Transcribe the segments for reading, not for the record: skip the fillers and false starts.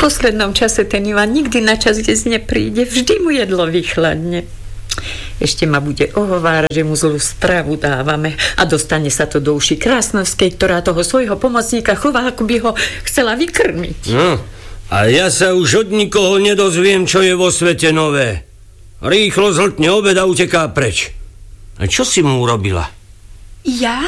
poslednom čase ten Ivan nikdy na čas jesť nepríde. Vždy mu jedlo vychladne. Ešte ma bude ohovárať, že mu zlú správu dávame a dostane sa to do uši Krásnovskej, ktorá toho svojho pomocníka chová, ako by ho chcela vykrmiť. No, a ja sa už od nikoho nedozviem, čo je vo svete nové. Rýchlo zhltne obed a uteká preč. A čo si mu urobila? Ja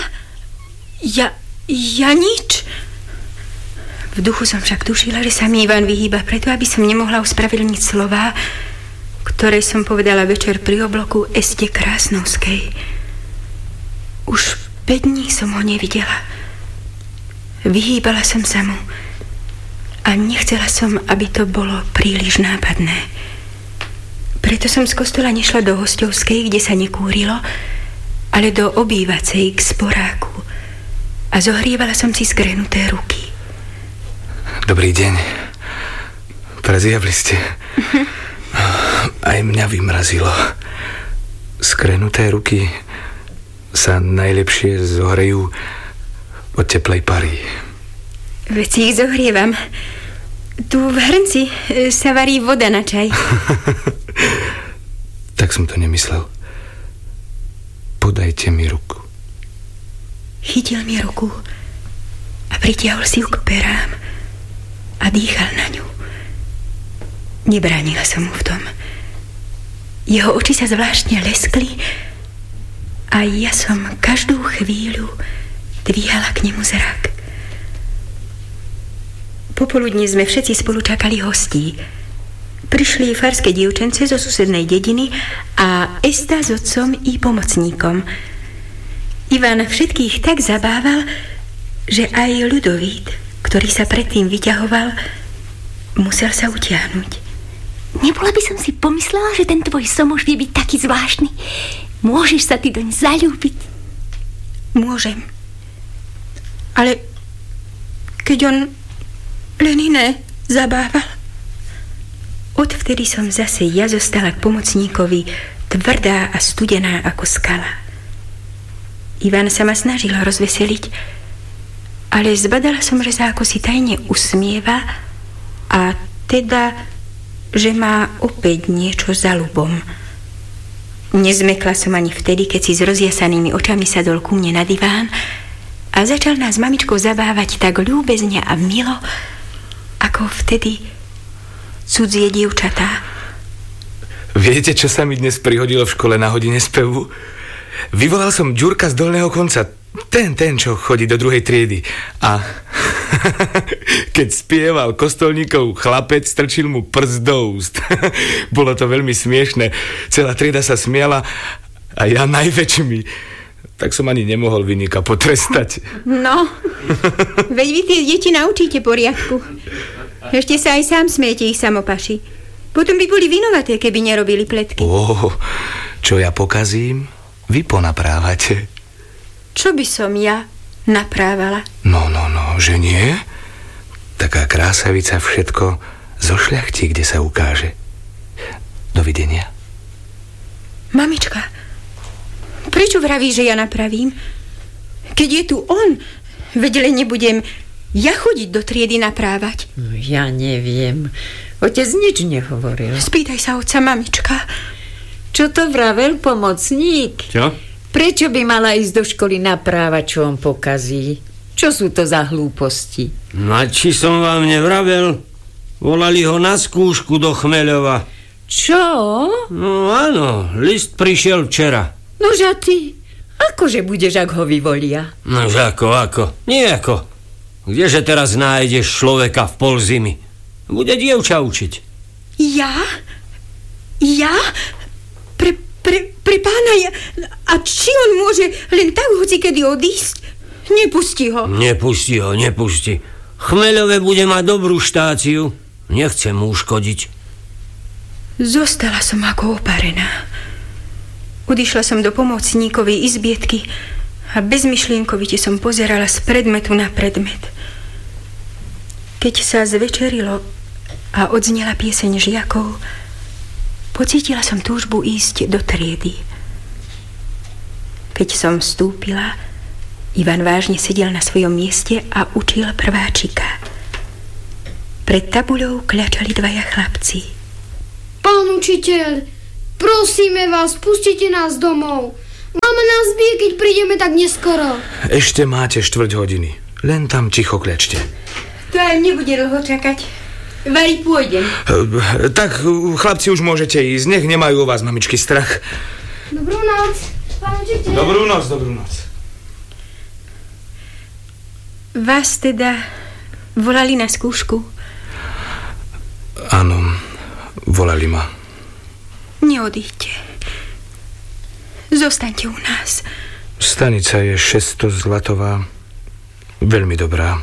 nič. V duchu som však tušila, že sa mi Ivan vyhýba preto, aby som nemohla ospravedlniť slová, ktoré som povedala večer pri obloku Este Krásnovskej. Už 5 dní som ho nevidela. Vyhýbala som sa mu a nechcela som, aby to bolo príliš nápadné. Preto som z kostola nešla do hosťovskej, kde sa nekúrilo, ale do obývacej k sporáku a zohrievala som si skrenuté ruky. Dobrý deň. Prezjavli ste. Aj mňa vymrazilo. Skrenuté ruky sa najlepšie zohrejú od teplej pary. Veď si ich zohrievam. Tu v hrnci sa varí voda na čaj. Tak som to nemyslel. Podajte mi ruku. Chytil mi ruku a pritiahol si ju k perám a dýchal na ňu. Nebránila som mu v tom. Jeho oči sa zvláštne leskli a ja som každú chvíľu dvíhala k nemu zrak. Popoludní sme všetci spolu čakali hostí. Prišli farské dievčence zo susednej dediny a Esta s otcom i pomocníkom. Ivan všetkých tak zabával, že aj Ľudovít, ktorý sa predtým vyťahoval, musel sa utiahnuť. Nebola by som si pomyslela, že ten tvoj somož vie byť taký zvláštny. Môžeš sa ty doň zaľúbiť. Môžem. Ale keď on len iné zabával. Odvtedy som zase ja zostala k pomocníkovi tvrdá a studená ako skala. Ivan sa ma snažil rozveseliť, ale zbadala som, že sa ako si tajne usmieva a teda, že má opäť niečo za ľubom. Nezmekla som ani vtedy, keď si s rozjasanými očami sadol ku mne na diván a začal nás s mamičkou zabávať tak ľúbezne a milo, ako vtedy cudzie dievčatá. Viete, čo sa mi dnes prihodilo v škole na hodine spevu? Vyvolal som Ďurka z dolného konca, ten, čo chodí do druhej triedy. A keď spieval kostolníkov chlapec, strčil mu prst do úst. Bolo to veľmi smiešne. Celá trieda sa smiala a ja najväčšimi. Tak som ani nemohol vynika potrestať. No, veď vy tie deti naučíte poriadku. Ešte sa aj sám smiete ich samopaši. Potom by boli vinovaté, keby nerobili pletky. Čo ja pokazím, vy ponaprávate. Čo by som ja naprávala? No, že nie? Taká krásavica všetko zošľachtí, kde sa ukáže. Dovidenia. Mamička, prečo vravíš, že ja napravím? Keď je tu on, veď len nebudem ja chodiť do triedy naprávať. Ja neviem. Otec nič nehovoril. Spýtaj sa otca, mamička. Čo to vravel pomocník? Čo? Prečo by mala ísť do školy naprávať, čo on pokazí? Čo sú to za hlúposti? No či som vám nevravel? Volali ho na skúšku do Chmeľova. Čo? No áno, list prišiel včera. Nože a ty? Akože budeš, ak ho vyvolia? Nože ako? Nijako. Kdeže teraz nájdeš človeka v polzimi? Bude dievča učiť. Ja? Pre pána ja... A či on môže len tak hocikedy odísť? Nepustí ho. Nepustí. Chmeľové bude mať dobrú štáciu. Nechcem mu uškodiť. Zostala som ako oparená. Odišla som do pomocníkovej izbietky a bezmyšlienkovite som pozerala z predmetu na predmet. Keď sa zvečerilo a odznela pieseň žiakov, pocítila som túžbu ísť do triedy. Keď som vstúpila, Ivan vážne sedel na svojom mieste a učil prváčika. Pred tabuľou kľačali dvaja chlapci. Pán učiteľ, prosíme vás, pustite nás domov. Mama nás bije, keď prídeme tak neskoro. Ešte máte 4 hodiny. Len tam ticho kľačte. To aj nebude dlho čakať. Vari, pôjdem. Tak, chlapci, už môžete ísť. Nech nemajú o vás, mamičky, strach. Dobrú noc, pán učiteľ. Dobrú noc, dobrú noc. Vás teda volali na skúšku? Áno, volali ma. Neodíďte. Zostaňte u nás. Stanica je 600 zlatová. Veľmi dobrá.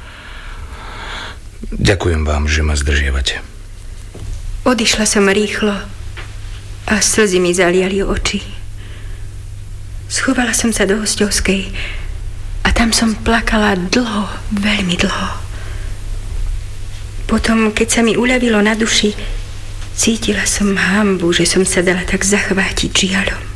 Ďakujem vám, že ma zdržiavate. Odišla som rýchlo a slzy mi zaliali oči. Schovala som sa do hosťovskej a tam som plakala dlho, veľmi dlho. Potom, keď sa mi uľavilo na duši, cítila som hanbu, že som sa dala tak zachvátiť žiaľom.